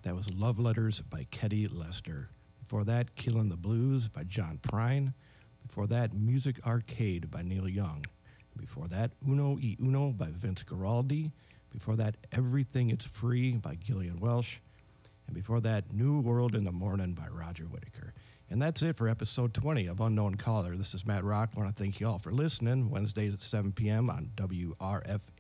That was Love Letters by Ketty Lester. Before that, Killin' the Blues by John Prine. Before that, Music Arcade by Neil Young. Before that, Uno y Uno by Vince Guaraldi. Before that, Everything Is Free by Gillian Welch. And before that, New World in the Morning by Roger Whittaker. And that's it for episode 20 of Unknown Caller. This is Matt Rock. I want to thank you all for listening. Wednesdays at 7 p.m. on WRF